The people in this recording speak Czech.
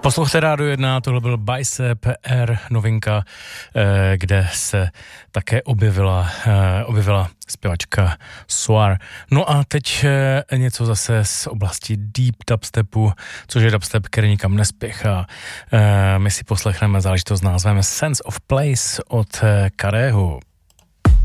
Poslouchejte Rádio 1, tohle byl Bicep Air novinka, kde se také objevila zpěvačka Soar. No a teď něco zase z oblasti deep dubstepu, což je dubstep, který nikam nespěchá. My si poslechneme záležitost s názvem Sense of Place od Karého.